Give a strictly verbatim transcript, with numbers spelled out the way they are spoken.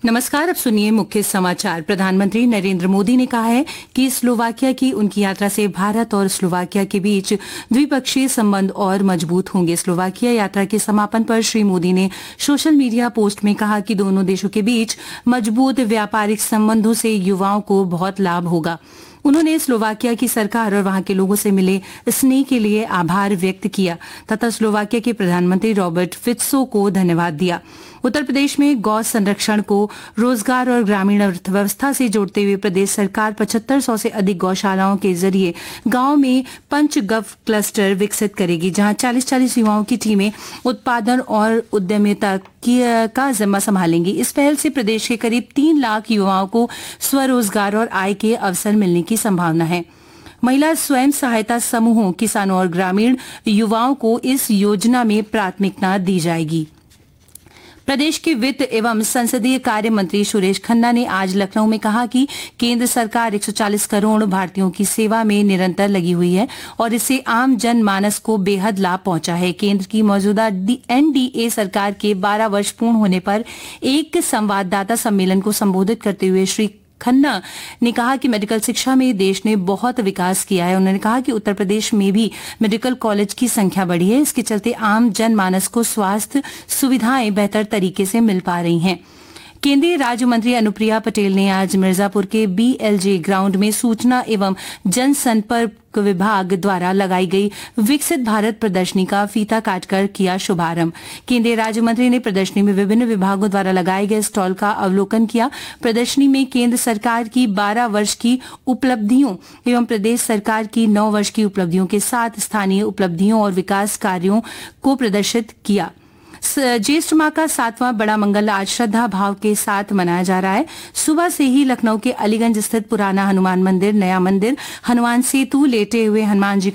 नमस्कार। अब सुनिए मुख्य समाचार। प्रधानमंत्री नरेंद्र मोदी ने कहा है कि स्लोवाकिया की उनकी यात्रा से भारत और स्लोवाकिया के बीच द्विपक्षीय संबंध और मजबूत होंगे। स्लोवाकिया यात्रा के समापन पर श्री मोदी ने सोशल मीडिया पोस्ट में कहा कि दोनों देशों के बीच मजबूत व्यापारिक संबंधों से युवाओं को बहुत लाभ होगा। उन्होंने स्लोवाकिया की सरकार और वहां के लोगों से मिले स्नेह के लिए आभार व्यक्त किया तथा स्लोवाकिया के प्रधानमंत्री रॉबर्ट फित्सो को धन्यवाद दिया। उत्तर प्रदेश में गौ संरक्षण को रोजगार और ग्रामीण अर्थव्यवस्था से जोड़ते हुए प्रदेश सरकार पचहत्तर सौ से अधिक गौशालाओं के जरिए गांव में पंचगव क्लस्टर विकसित करेगी, जहां चालीस चालीस युवाओं की टीमें उत्पादन और उद्यमिता का जिम्मा संभालेंगी। इस पहल से प्रदेश के करीब तीन लाख युवाओं को स्वरोजगार और आय के अवसर मिलने की संभावना है। महिला स्वयं सहायता समूहों, किसानों और ग्रामीण युवाओं को इस योजना में प्राथमिकता दी जाएगी। प्रदेश के वित्त एवं संसदीय कार्य मंत्री सुरेश खन्ना ने आज लखनऊ में कहा कि केंद्र सरकार एक सौ चालीस करोड़ भारतीयों की सेवा में निरंतर लगी हुई है और इससे आम जनमानस को बेहद लाभ पहुंचा है। केंद्र की मौजूदा एनडीए सरकार के बारह वर्ष पूर्ण होने पर एक संवाददाता सम्मेलन को संबोधित करते हुए श्री खन्ना ने कहा कि मेडिकल शिक्षा में देश ने बहुत विकास किया है। उन्होंने कहा कि उत्तर प्रदेश में भी मेडिकल कॉलेज की संख्या बढ़ी है। इसके चलते आम जनमानस को स्वास्थ्य सुविधाएं बेहतर तरीके से मिल पा रही हैं। केंद्रीय राज्य मंत्री अनुप्रिया पटेल ने आज मिर्जापुर के बीएलजे ग्राउंड में सूचना एवं जनसंपर्क विभाग द्वारा लगाई गई विकसित भारत प्रदर्शनी का फीता काटकर किया शुभारंभ। केंद्रीय राज्य मंत्री ने प्रदर्शनी में विभिन्न विभागों द्वारा लगाए गए स्टॉल का अवलोकन किया। प्रदर्शनी में केंद्र सरकार की बारह वर्ष की उपलब्धियों एवं प्रदेश सरकार की नौ वर्ष की उपलब्धियों के साथ स्थानीय उपलब्धियों और विकास कार्यों को प्रदर्शित किया। ज्येष्ठ माह का सातवां बड़ा मंगल आज श्रद्धा भाव के साथ मनाया जा रहा है। सुबह से ही लखनऊ के अलीगंज स्थित पुराना हनुमान मंदिर, नया मंदिर, हनुमान सेतु, लेटे हुए हनुमान जी